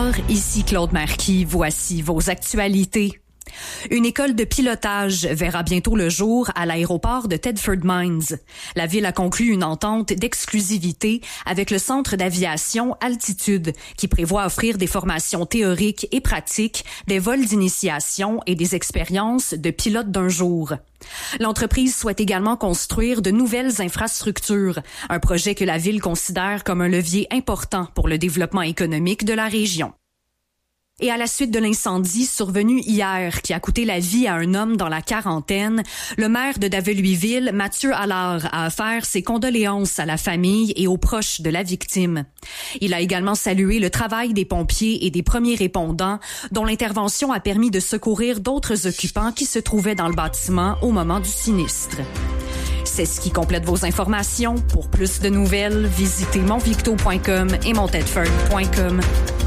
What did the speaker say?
Bonsoir, ici Claude Marquis, voici vos actualités. Une école de pilotage verra bientôt le jour à l'aéroport de Thetford Mines. La ville a conclu une entente d'exclusivité avec le centre d'aviation Altitude, qui prévoit offrir des formations théoriques et pratiques, des vols d'initiation et des expériences de pilote d'un jour. L'entreprise souhaite également construire de nouvelles infrastructures, un projet que la ville considère comme un levier important pour le développement économique de la région. Et à la suite de l'incendie survenu hier qui a coûté la vie à un homme dans la quarantaine, le maire de Daveluiville, Mathieu Allard, a offert ses condoléances à la famille et aux proches de la victime. Il a également salué le travail des pompiers et des premiers répondants, dont l'intervention a permis de secourir d'autres occupants qui se trouvaient dans le bâtiment au moment du sinistre. C'est ce qui complète vos informations. Pour plus de nouvelles, visitez monvicto.com et montedford.com.